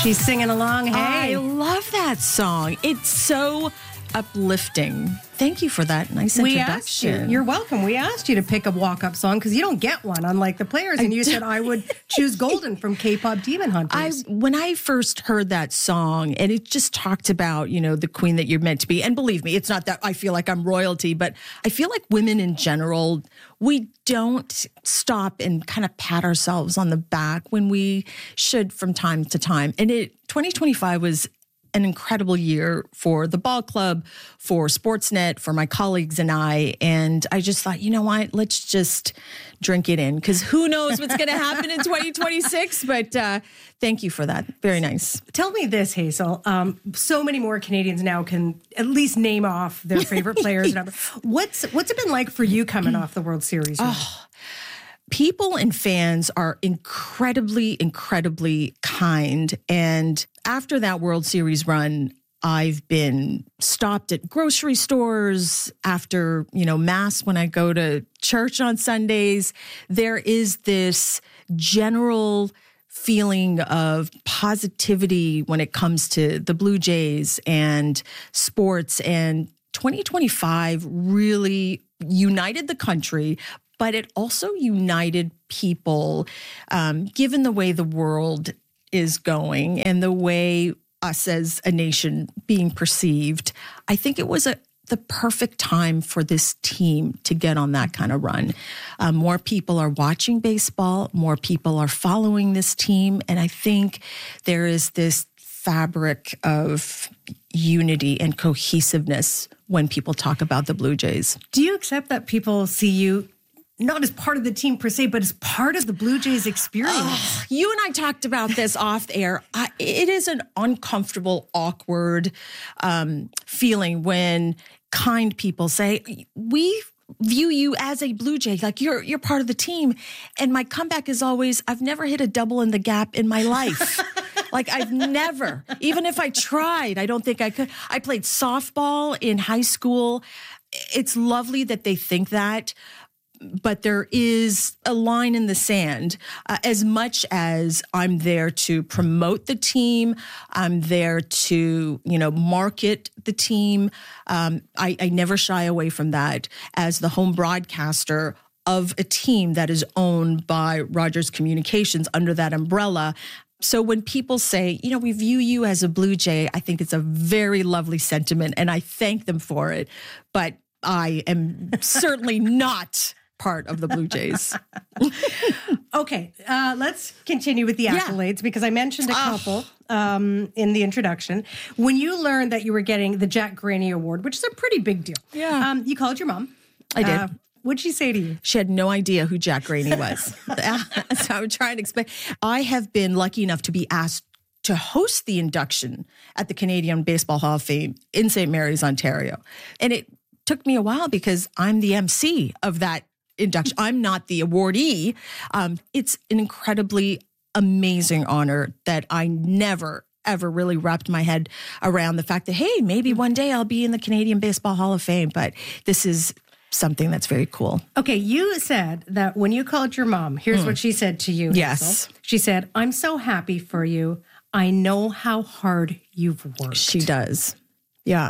She's singing along. Hey. I love that song. It's so uplifting. Thank you for that nice We asked you. introduction. You're welcome. We asked you to pick a walk-up song because you don't get one, unlike the players. And you said I would choose Golden from K-pop Demon Hunters. When I first heard that song, and it just talked about, the queen that you're meant to be. And believe me, it's not that I feel like I'm royalty, but I feel like women in general, we don't stop and kind of pat ourselves on the back when we should from time to time. And 2025 was an incredible year for the ball club, for Sportsnet, for my colleagues and I. And I just thought, you know what, let's just drink it in because who knows what's going to happen in 2026. But thank you for that. Very nice. Tell me this, Hazel. So many more Canadians now can at least name off their favorite players. What's it been like for you coming off the World Series? People and fans are incredibly, incredibly kind. And after that World Series run, I've been stopped at grocery stores after, Mass when I go to church on Sundays. There is this general feeling of positivity when it comes to the Blue Jays and sports. And 2025 really united the country, but it also united people, given the way the world is going and the way us as a nation being perceived. I think it was the perfect time for this team to get on that kind of run. More people are watching baseball. More people are following this team. And I think there is this fabric of unity and cohesiveness when people talk about the Blue Jays. Do you accept that people see you not as part of the team per se, but as part of the Blue Jays experience? You and I talked about this off air. It is an uncomfortable, awkward feeling when kind people say, we view you as a Blue Jay, like you're part of the team. And my comeback is always, I've never hit a double in the gap in my life. Like I've never, even if I tried, I don't think I could. I played softball in high school. It's lovely that they think that. But there is a line in the sand. As much as I'm there to promote the team, I'm there to, market the team. I never shy away from that as the home broadcaster of a team that is owned by Rogers Communications under that umbrella. So when people say, we view you as a Blue Jay, I think it's a very lovely sentiment, and I thank them for it. But I am certainly not part of the Blue Jays. Okay, let's continue with the accolades because I mentioned a couple in the introduction. When you learned that you were getting the Jack Graney Award, which is a pretty big deal, you called your mom. I did. What'd she say to you? She had no idea who Jack Graney was. So I'm trying to explain. I have been lucky enough to be asked to host the induction at the Canadian Baseball Hall of Fame in St. Mary's, Ontario. And it took me a while because I'm the MC of that induction. I'm not the awardee. It's an incredibly amazing honor that I never, ever really wrapped my head around the fact that, hey, maybe one day I'll be in the Canadian Baseball Hall of Fame. But this is something that's very cool. Okay, you said that when you called your mom, here's what she said to you. Yes. Hazel. She said, I'm so happy for you. I know how hard you've worked. She does. Yeah,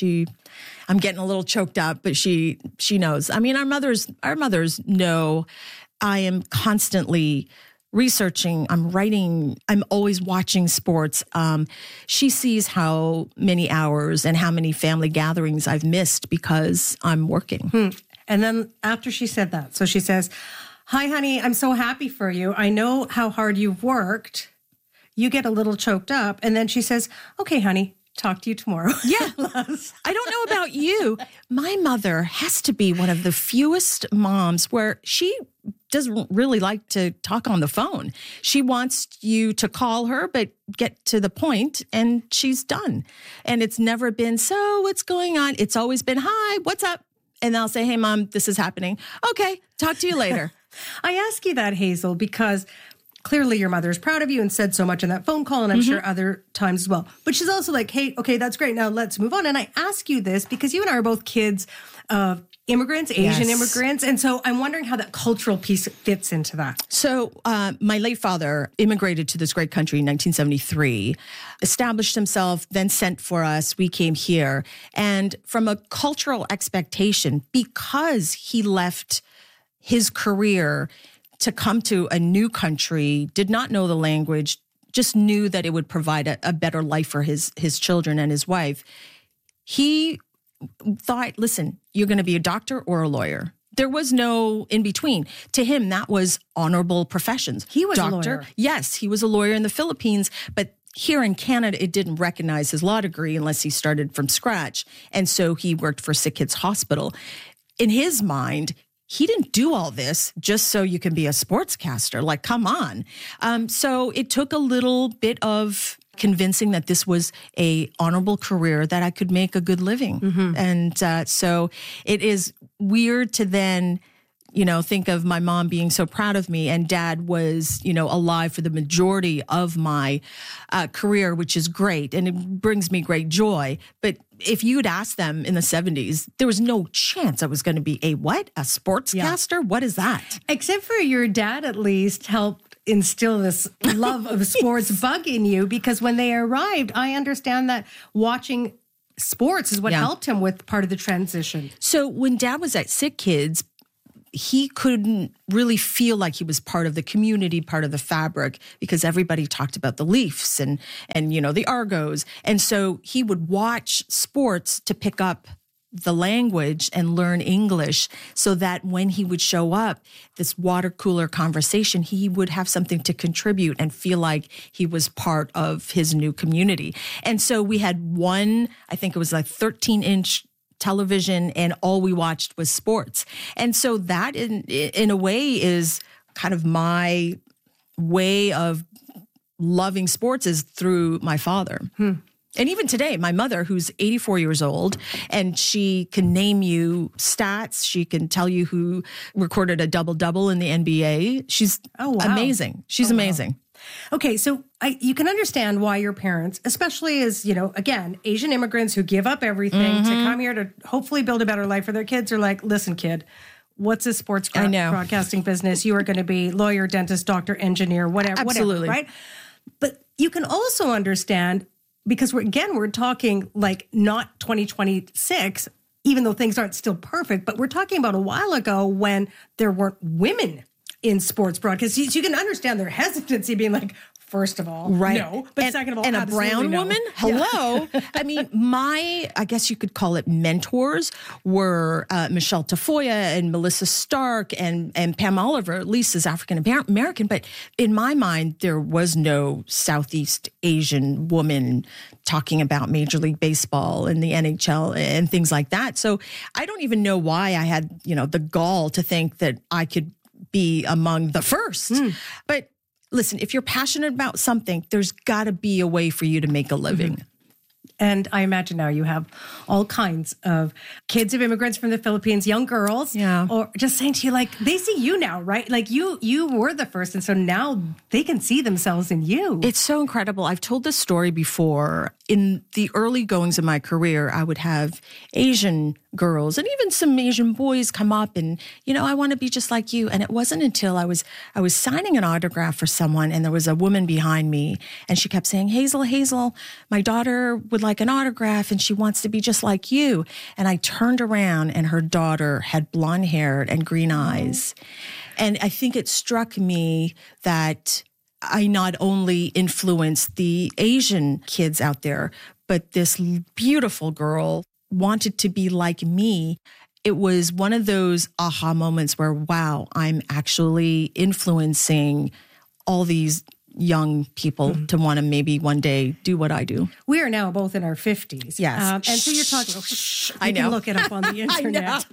I'm getting a little choked up, but she knows. I mean, our mothers know I am constantly researching, I'm writing, I'm always watching sports. She sees how many hours and how many family gatherings I've missed because I'm working. And then after she said that, so she says, hi, honey, I'm so happy for you. I know how hard you've worked. You get a little choked up. And then she says, okay, honey, talk to you tomorrow. Yeah. I don't know about you. My mother has to be one of the fewest moms where she doesn't really like to talk on the phone. She wants you to call her, but get to the point, and she's done. And it's never been, so what's going on? It's always been, hi, what's up? And I'll say, hey, Mom, this is happening. Okay, talk to you later. I ask you that, Hazel, because clearly your mother is proud of you and said so much in that phone call, and I'm sure other times as well. But she's also like, hey, okay, that's great. Now let's move on. And I ask you this because you and I are both kids of immigrants, Asian immigrants. And so I'm wondering how that cultural piece fits into that. So my late father immigrated to this great country in 1973, established himself, then sent for us. We came here. And from a cultural expectation, because he left his career to come to a new country, did not know the language, just knew that it would provide a better life for his children and his wife. He thought, listen, you're going to be a doctor or a lawyer. There was no in between. To him, that was honorable professions. He was doctor, a lawyer. Yes, he was a lawyer in the Philippines, but here in Canada, it didn't recognize his law degree unless he started from scratch. And so he worked for Sick Kids Hospital. In his mind, he didn't do all this just so you can be a sportscaster. Like, come on. So it took a little bit of convincing that this was a honorable career that I could make a good living. Mm-hmm. And so it is weird to then, think of my mom being so proud of me, and dad was, alive for the majority of my career, which is great. And it brings me great joy. But if you'd asked them in the 70s, there was no chance I was going to be a sportscaster? Yeah. What is that? Except for your dad, at least, helped instill this love of sports bug in you, because when they arrived, I understand that watching sports is what helped him with part of the transition. So when dad was at Sick Kids, he couldn't really feel like he was part of the community, part of the fabric, because everybody talked about the Leafs and the Argos. And so he would watch sports to pick up the language and learn English, so that when he would show up, this water cooler conversation, he would have something to contribute and feel like he was part of his new community. And so we had I think it was like 13-inch television, and all we watched was sports. And so that in a way is kind of my way of loving sports, is through my father. And even today, my mother, who's 84 years old, and she can name you stats. She can tell you who recorded a double-double in the NBA. She's amazing. She's amazing. Okay, so you can understand why your parents, especially as, again, Asian immigrants who give up everything to come here to hopefully build a better life for their kids, are like, listen, kid, what's a sports broadcasting business? You are going to be lawyer, dentist, doctor, engineer, whatever. Absolutely. Whatever, right? But you can also understand, because we're talking like not 2026, even though things aren't still perfect, but we're talking about a while ago when there weren't women in sports broadcast. So you can understand their hesitancy, being like, first of all, no. But second of all, and a brown woman? Hello. Yeah. I mean, I guess you could call it mentors were Michelle Tafoya and Melissa Stark and Pam Oliver. Lisa's African American. But in my mind, there was no Southeast Asian woman talking about Major League Baseball and the NHL and things like that. So I don't even know why I had, the gall to think that I could be among the first. But listen, if you're passionate about something, there's got to be a way for you to make a living. And I imagine now you have all kinds of kids of immigrants from the Philippines, young girls, or just saying to you, like, they see you now, right? Like you were the first, and so now they can see themselves in you. It's so incredible. I've told this story before. In the early goings of my career, I would have Asian girls and even some Asian boys come up and, I want to be just like you. And it wasn't until I was signing an autograph for someone, and there was a woman behind me, and she kept saying, Hazel, my daughter would like an autograph and she wants to be just like you. And I turned around, and her daughter had blonde hair and green eyes. And I think it struck me that I not only influenced the Asian kids out there, but this beautiful girl wanted to be like me. It was one of those aha moments where, wow, I'm actually influencing all these young people to want to maybe one day do what I do. We are now both in our 50s. Yes. And so you're talking, I know. Can look it up on the internet.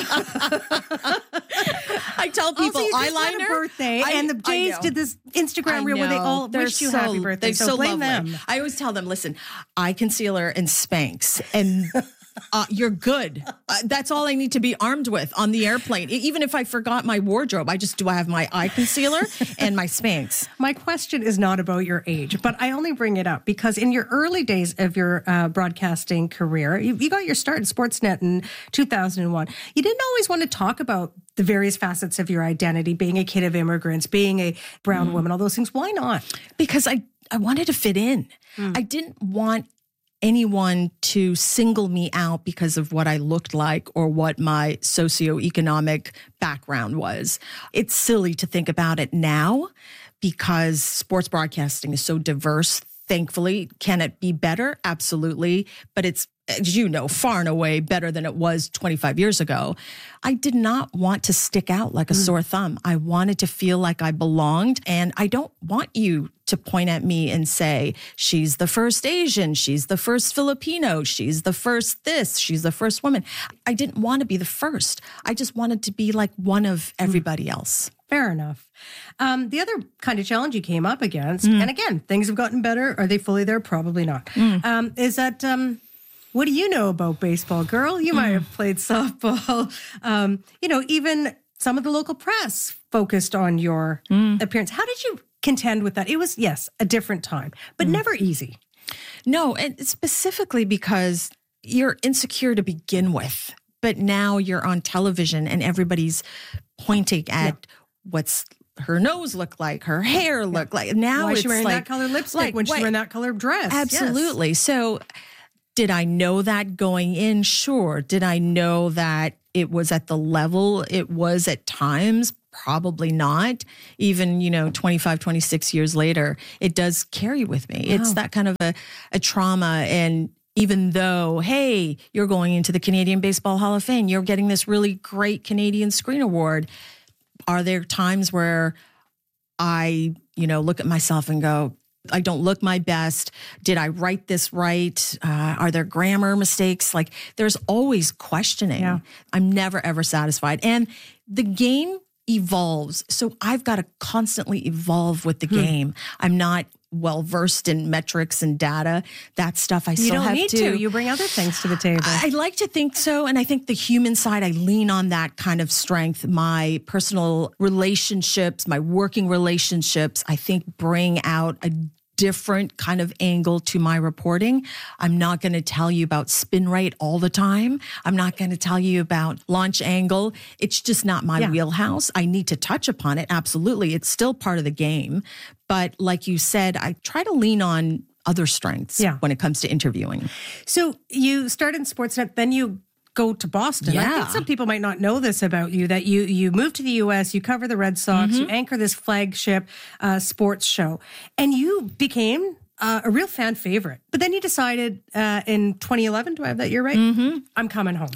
I tell people, also, you just eyeliner. Had a birthday, and the Jays did this Instagram reel where they all wish you happy birthday. They're so blame lovely. them. I always tell them, listen, eye concealer and Spanx, and you're good. That's all I need to be armed with on the airplane. Even if I forgot my wardrobe, I have my eye concealer and my Spanx. My question is not about your age, but I only bring it up because in your early days of your broadcasting career, you got your start in Sportsnet in 2001. You didn't always want to talk about the various facets of your identity, being a kid of immigrants, being a brown woman, all those things. Why not? Because I wanted to fit in. I didn't want anyone to single me out because of what I looked like or what my socioeconomic background was. It's silly to think about it now because sports broadcasting is so diverse. Thankfully, can it be better? Absolutely. But it's, as you know, far and away better than it was 25 years ago. I did not want to stick out like a sore thumb. I wanted to feel like I belonged. And I don't want you to point at me and say, she's the first Asian, she's the first Filipino, she's the first this, she's the first woman. I didn't want to be the first. I just wanted to be like one of everybody else. Fair enough. The other kind of challenge you came up against, and again, things have gotten better. Are they fully there? Probably not. Is that, what do you know about baseball, girl? You might have played softball. Even some of the local press focused on your appearance. How did you contend with that? It was, yes, a different time, but never easy. No, and specifically because you're insecure to begin with, but now you're on television and everybody's pointing at what's her nose look like, her hair look like. Now why is it's she wearing like, that color lipstick when she's wearing that color dress? Absolutely. Yes. So did I know that going in? Sure. Did I know that it was at the level it was at times? Probably not. Even, 25, 26 years later, it does carry with me. It's that kind of a trauma. And even though, hey, you're going into the Canadian Baseball Hall of Fame, you're getting this really great Canadian Screen Award. Are there times where I, look at myself and go, I don't look my best. Did I write this right? Are there grammar mistakes? Like there's always questioning. Yeah. I'm never, ever satisfied. And the game evolves. So I've got to constantly evolve with the game. I'm not well-versed in metrics and data. That stuff I still have to. You don't need to. You bring other things to the table. I like to think so. And I think the human side, I lean on that kind of strength. My personal relationships, my working relationships, I think bring out a different kind of angle to my reporting. I'm not going to tell you about spin rate all the time. I'm not going to tell you about launch angle. It's just not my wheelhouse. I need to touch upon it. Absolutely. It's still part of the game. But like you said, I try to lean on other strengths when it comes to interviewing. So you started in Sportsnet, then you go to Boston. Yeah. I think some people might not know this about you, that you moved to the U.S., you cover the Red Sox, you anchor this flagship sports show, and you became a real fan favorite. But then you decided in 2011, do I have that year right? I'm coming home.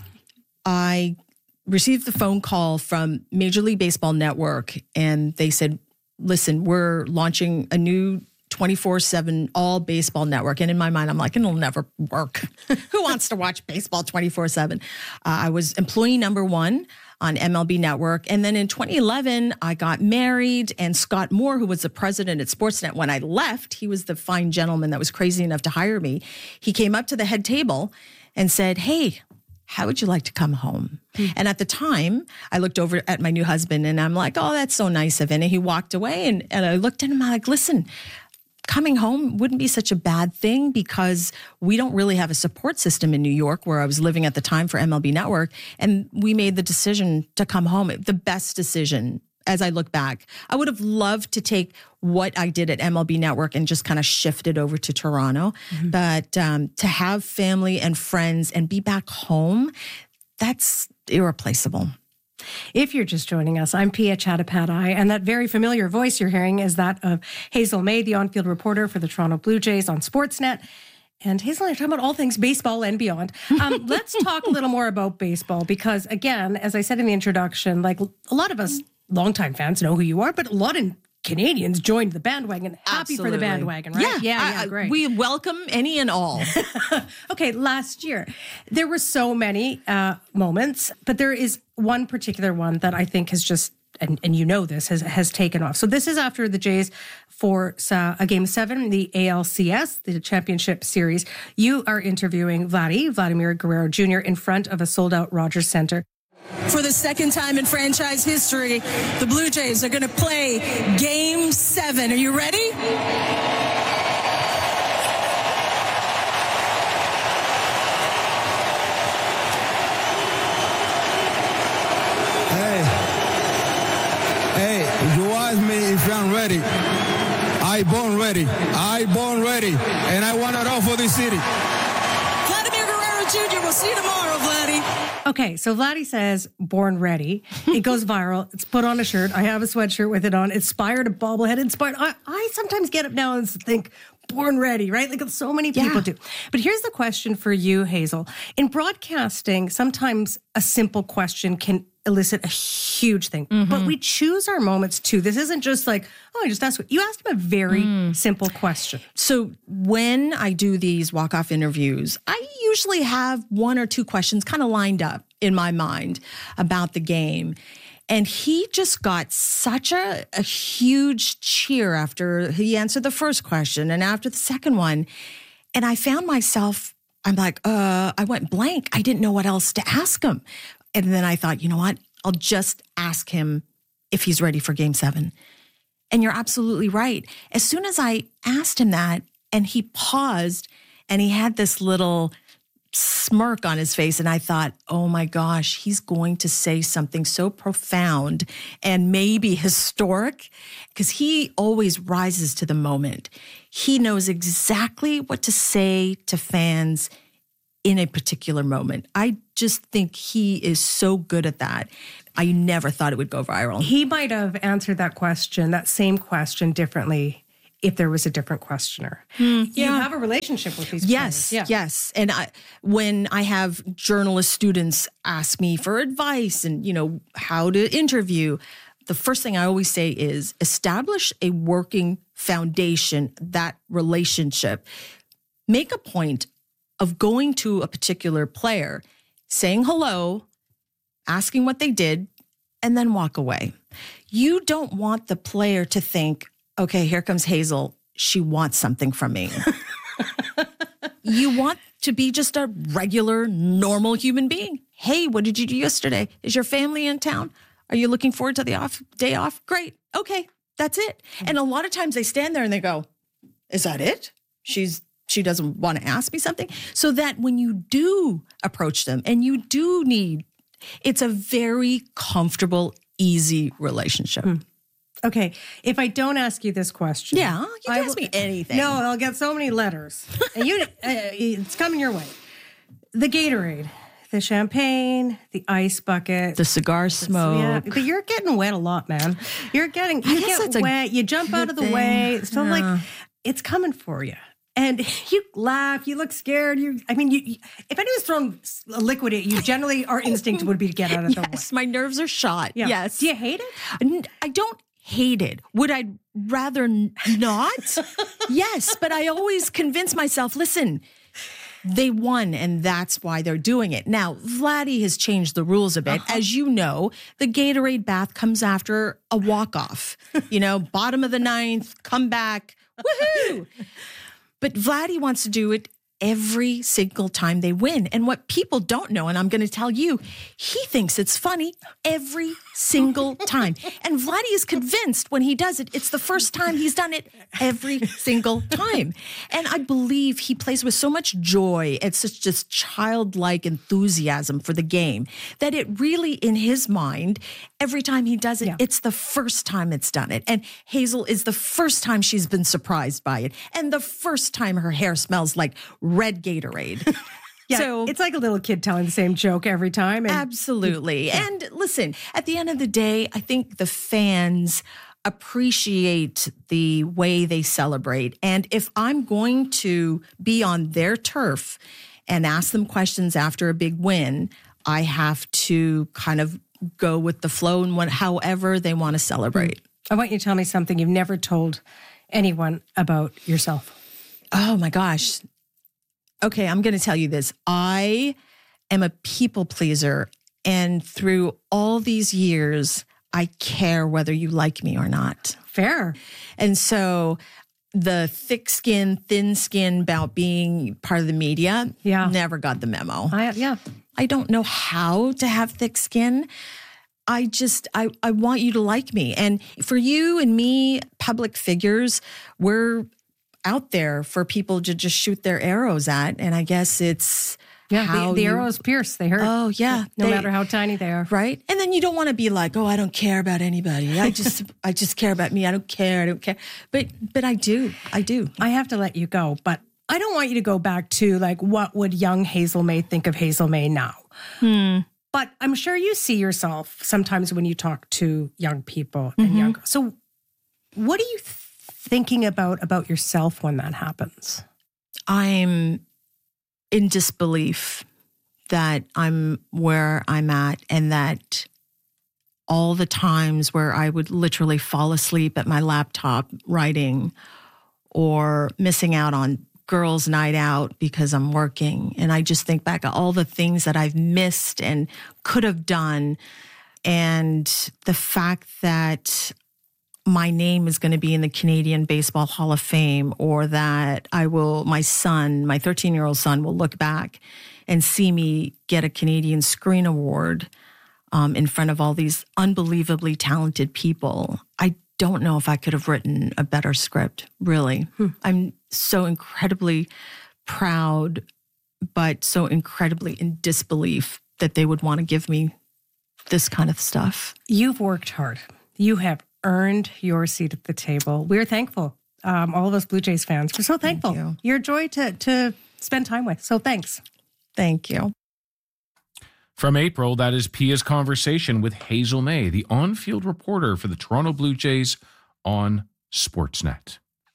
I received the phone call from Major League Baseball Network, and they said, listen, we're launching a new 24/7 all baseball network. And in my mind, I'm like, it'll never work. Who wants to watch baseball 24/7? I was employee number one on MLB Network. And then in 2011, I got married, and Scott Moore, who was the president at Sportsnet, when I left, he was the fine gentleman that was crazy enough to hire me. He came up to the head table and said, hey, how would you like to come home? And at the time, I looked over at my new husband and I'm like, oh, that's so nice of him. And he walked away, and I looked at him, I'm like, listen, coming home wouldn't be such a bad thing because we don't really have a support system in New York, where I was living at the time for MLB Network. And we made the decision to come home. The best decision as I look back. I would have loved to take what I did at MLB Network and just kind of shift it over to Toronto. But to have family and friends and be back home, that's irreplaceable. If you're just joining us, I'm Pia Chattopadhyay, and that very familiar voice you're hearing is that of Hazel May, the on-field reporter for the Toronto Blue Jays on Sportsnet. And Hazel and I are talking about all things baseball and beyond. Let's talk a little more about baseball because, again, as I said in the introduction, like a lot of us longtime fans know who you are, but a lot of Canadians joined the bandwagon. Happy for the bandwagon, right? Yeah, great. We welcome any and all. Okay, last year, there were so many moments, but there is one particular one that I think has just and you know this, has taken off. So this is after the Jays force a Game 7 in the ALCS, the championship series. You are interviewing Vladimir Guerrero Jr. in front of a sold-out Rogers Center. For the second time in franchise history, the Blue Jays are going to play Game 7. Are you ready? Hey, you asked me if I'm ready. I born ready. And I want it all for this city. Vladimir Guerrero Jr., we'll see you tomorrow, Vladdy. Okay, so Vladdy says, born ready. It goes viral. It's put on a shirt. I have a sweatshirt with it on. Inspired, a bobblehead inspired. I sometimes get up now and think, born ready, right? Like so many people do. But here's the question for you, Hazel. In broadcasting, sometimes a simple question can elicit a huge thing. But we choose our moments too. This isn't just like, I just asked. You asked him a very simple question. So when I do these walk-off interviews, I usually have one or two questions kind of lined up in my mind about the game. And he just got such a huge cheer after he answered the first question and after the second one. And I found myself, I'm like, I went blank. I didn't know what else to ask him. And then I thought, you know what? I'll just ask him if he's ready for Game 7. And you're absolutely right. As soon as I asked him that and he paused and he had this little smirk on his face, and I thought, oh my gosh, he's going to say something so profound and maybe historic, because he always rises to the moment. He knows exactly what to say to fans in a particular moment. I just think he is so good at that. I never thought it would go viral. He might have answered that same question differently if there was a different questioner. You have a relationship with these players. Yes. And when I have journalist students ask me for advice and, how to interview, the first thing I always say is establish a working foundation, that relationship. Make a point of going to a particular player, saying hello, asking what they did, and then walk away. You don't want the player to think, okay, here comes Hazel. She wants something from me. You want to be just a regular, normal human being. Hey, what did you do yesterday? Is your family in town? Are you looking forward to the day off? Great. Okay, that's it. And a lot of times they stand there and they go, is that it? She doesn't want to ask me something. So that when you do approach them and you do need, it's a very comfortable, easy relationship. Okay, if I don't ask you this question. Yeah, you can ask me anything. No, I'll get so many letters. And it's coming your way. The Gatorade, the champagne, the ice bucket. The cigar smoke. Yeah, but you're getting wet a lot, man. You get wet, you jump out of the way. It's so like, it's coming for you. And you laugh, you look scared. If anyone's thrown a liquid at you, generally our instinct would be to get out of the way. Yes, my nerves are shot. Yeah. Yes. Do you hate it? I don't hate it. Would I rather not? Yes, but I always convince myself, listen, they won and that's why they're doing it. Now, Vladdy has changed the rules a bit. As you know, the Gatorade bath comes after a walk-off. Bottom of the ninth, come back, woohoo! But Vladdy wants to do it every single time they win. And what people don't know, and I'm going to tell you, he thinks it's funny every single time. And Vladdy is convinced when he does it, it's the first time he's done it every single time. And I believe he plays with so much joy and such just childlike enthusiasm for the game that it really, in his mind, every time he does it, it's the first time it's done it. And Hazel is the first time she's been surprised by it. And the first time her hair smells like red Gatorade. Yeah, so it's like a little kid telling the same joke every time. Absolutely. And listen, at the end of the day, I think the fans appreciate the way they celebrate. And if I'm going to be on their turf and ask them questions after a big win, I have to kind of go with the flow and however they want to celebrate. I want you to tell me something you've never told anyone about yourself. Oh my gosh. Okay, I'm going to tell you this. I am a people pleaser. And through all these years, I care whether you like me or not. Fair. And so the thick skin, thin skin about being part of the media, never got the memo. I don't know how to have thick skin. I want you to like me. And for you and me, public figures, we're out there for people to just shoot their arrows at. And I guess it's the arrows pierce. They hurt. Oh, yeah. No matter how tiny they are. Right. And then you don't want to be like, oh, I don't care about anybody. I just care about me. I don't care. But I do. I have to let you go, but I don't want you to go back to like, what would young Hazel Mae think of Hazel Mae now? But I'm sure you see yourself sometimes when you talk to young people and young girls. So what are you thinking about yourself when that happens? I'm in disbelief that I'm where I'm at, and that all the times where I would literally fall asleep at my laptop writing, or missing out on girls' night out because I'm working. And I just think back at all the things that I've missed and could have done. And the fact that my name is going to be in the Canadian Baseball Hall of Fame, or that my son, my 13-year-old son, will look back and see me get a Canadian Screen Award in front of all these unbelievably talented people. I don't know if I could have written a better script, really. I'm so incredibly proud, but so incredibly in disbelief that they would want to give me this kind of stuff. You've worked hard. You have earned your seat at the table. We're thankful. All of us Blue Jays fans, we're so thankful. Thank you. You're a joy to spend time with. So thanks. Thank you. From April, that is Pia's conversation with Hazel Mae, the on-field reporter for the Toronto Blue Jays on Sportsnet.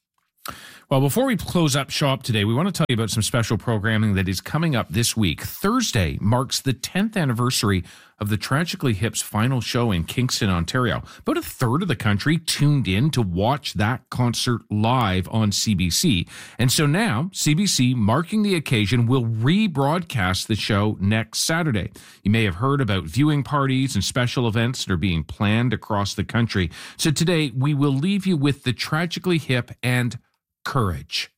Well, before we close up shop today, we want to tell you about some special programming that is coming up this week. Thursday marks the 10th anniversary of the Tragically Hip's final show in Kingston, Ontario. About a third of the country tuned in to watch that concert live on CBC. And so now, CBC, marking the occasion, will rebroadcast the show next Saturday. You may have heard about viewing parties and special events that are being planned across the country. So today, we will leave you with the Tragically Hip and Courage.